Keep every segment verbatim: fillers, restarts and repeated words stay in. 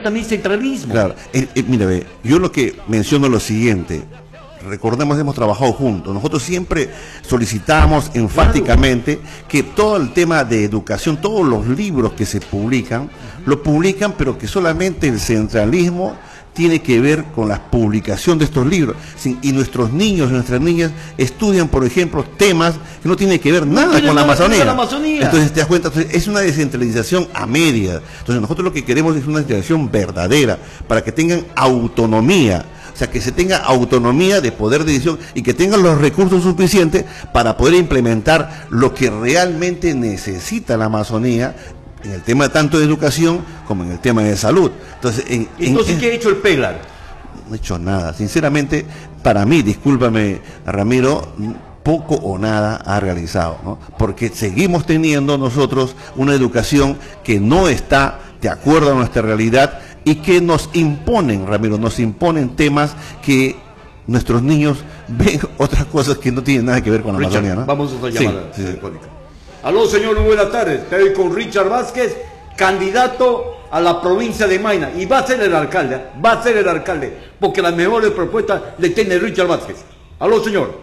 también centralismo. Claro, eh, eh, mira, ve, yo lo que menciono es lo siguiente. Recordemos, hemos trabajado juntos. Nosotros siempre solicitamos enfáticamente que todo el tema de educación, todos los libros que se publican, lo publican, pero que solamente el centralismo tiene que ver con la publicación de estos libros. Sí, y nuestros niños y nuestras niñas estudian, por ejemplo, temas que no tienen que ver nada no con la Amazonía. la Amazonía. Entonces, te das cuenta, entonces, es una descentralización a media. Entonces, nosotros lo que queremos es una descentralización verdadera, para que tengan autonomía. O sea, que se tenga autonomía de poder de decisión y que tengan los recursos suficientes para poder implementar lo que realmente necesita la Amazonía en el tema tanto de educación como en el tema de salud. Entonces, en, Entonces en, ¿qué ha hecho el PEGLAR? No he hecho nada. Sinceramente, para mí, discúlpame, Ramiro, poco o nada ha realizado, ¿no? Porque seguimos teniendo nosotros una educación que no está de acuerdo a nuestra realidad y que nos imponen, Ramiro, nos imponen temas que nuestros niños ven otras cosas que no tienen nada que ver con la Richard, Amazonía, ¿no? vamos a otra llamada Sí, sí. telefónica. Aló, señor, muy buenas tardes. Estoy con Richard Vázquez, candidato a la provincia de Mayna. Y va a ser el alcalde, ¿eh? va a ser el alcalde, porque las mejores propuestas le tiene Richard Vázquez. Aló, señor.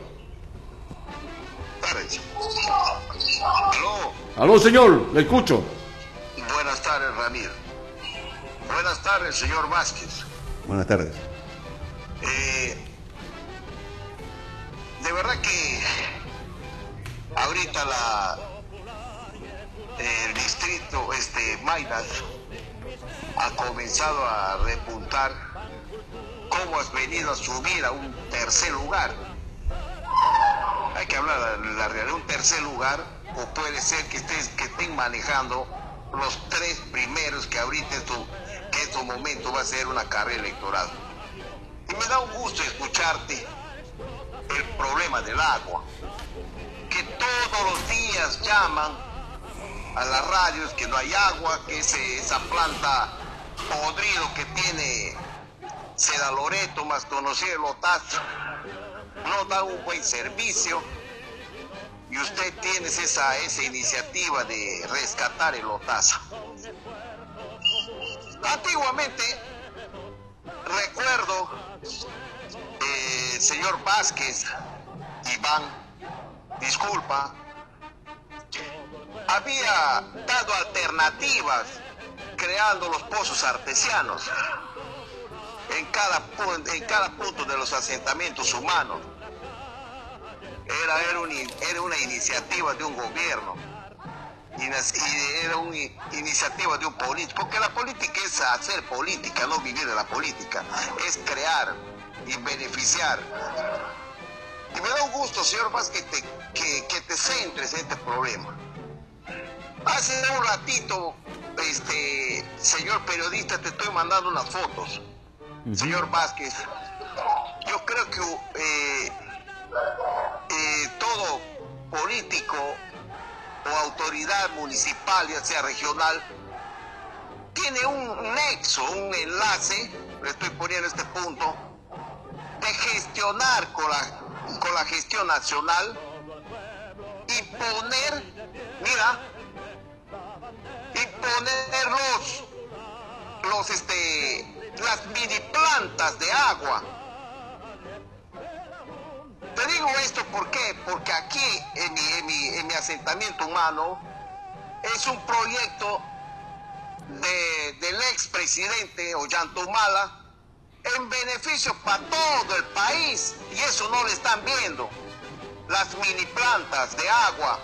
Aló. Aló, señor, le escucho. Buenas tardes, Ramiro. Buenas tardes, señor Vázquez. Buenas tardes. Eh, de verdad que ahorita la el distrito este Mayna ha comenzado a repuntar. ¿Cómo has venido a subir a un tercer lugar? Hay que hablar de la realidad, un tercer lugar, o puede ser que estés, que estén manejando los tres primeros, que ahorita esto, que en estos momentos va a ser una carrera electoral. Y me da un gusto escucharte el problema del agua, que todos los días llaman a las radios que no hay agua, que ese, esa planta podrido que tiene Seda Loreto, más conocido el Otazo, no da un buen servicio, y usted tiene esa, esa iniciativa de rescatar el Otazo. Antiguamente, recuerdo, eh, señor Vázquez, Iván, disculpa, había dado alternativas creando los pozos artesianos en cada, en cada punto de los asentamientos humanos. Era, era, un, era una iniciativa de un gobierno, y era una iniciativa de un político, porque la política es hacer política, no vivir de la política, es crear y beneficiar. Y me da un gusto, señor Vázquez, que te, que, que te centres en este problema. Hace un ratito, este, señor periodista, te estoy mandando unas fotos. Uh-huh. Señor Vázquez, yo creo que eh, eh, todo político o autoridad municipal, ya sea regional, tiene un nexo, un enlace, le estoy poniendo este punto, de gestionar con la, con la gestión nacional y poner, mira, y poner los, los este, las mini plantas de agua. Te digo esto ¿por qué? Porque aquí en mi, en mi, en mi asentamiento humano es un proyecto de, del expresidente Ollantumala en beneficio para todo el país, y eso no lo están viendo, las mini plantas de agua.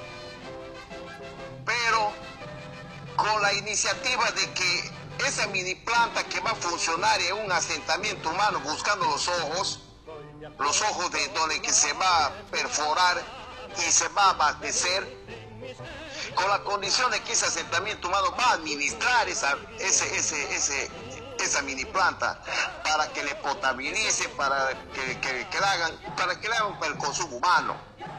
Pero con la iniciativa de que esa mini planta que va a funcionar en un asentamiento humano, buscando los ojos, los ojos de donde que se va a perforar y se va a abastecer, con la condición de que ese asentamiento humano va a administrar esa, ese, ese, ese, esa mini planta para que le potabilice, para que, que, que le hagan, para que le hagan para el consumo humano.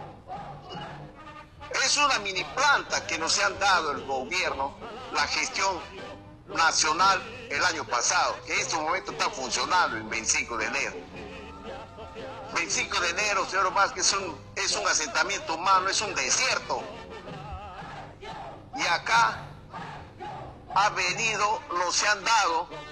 Es una mini planta que nos han dado el gobierno, la gestión nacional el año pasado, que en este momento está funcionando el veinticinco de enero. veinticinco de enero, señor Vázquez, es un, es un asentamiento humano, es un desierto. Y acá ha venido, nos se han dado